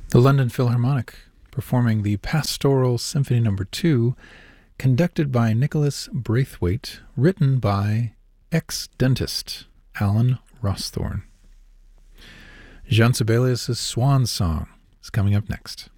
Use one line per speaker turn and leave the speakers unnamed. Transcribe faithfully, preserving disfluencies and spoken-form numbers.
The London Philharmonic, performing the Pastoral Symphony Number two, conducted by Nicholas Braithwaite, written by ex-dentist Alan Rawsthorne. Jean Sibelius' Swan Song is coming up next.